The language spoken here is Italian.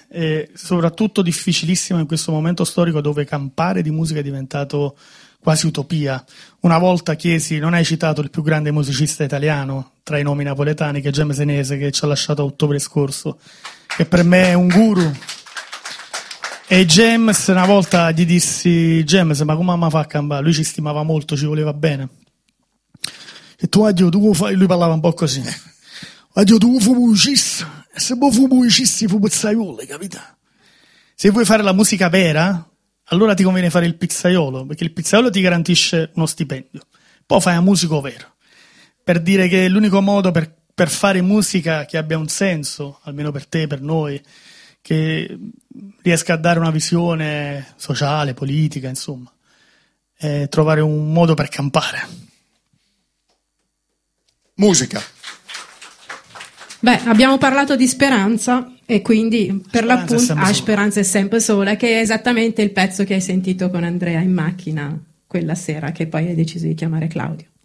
e soprattutto difficilissima in questo momento storico dove campare di musica è diventato quasi utopia. Una volta chiesi: non hai citato il più grande musicista italiano tra i nomi napoletani, che è James Senese, che ci ha lasciato a ottobre scorso, che per me è un guru. E James, una volta gli dissi: James, ma come mi fa a campare? Lui ci stimava molto, ci voleva bene. E tu fai? Lui parlava un po' così. Tu fu musicista, e se vuoi fu musicista fu pizzaiolo, capito? Se vuoi fare la musica vera, allora ti conviene fare il pizzaiolo, perché il pizzaiolo ti garantisce uno stipendio. Poi fai un musico vero, per dire che è l'unico modo per fare musica che abbia un senso, almeno per te, per noi, che riesca a dare una visione sociale, politica, insomma, è trovare un modo per campare. Musica. Beh, abbiamo parlato di speranza e quindi per l'appunto Speranza è sempre sola, che è esattamente il pezzo che hai sentito con Andrea in macchina quella sera, che poi hai deciso di chiamare Claudio.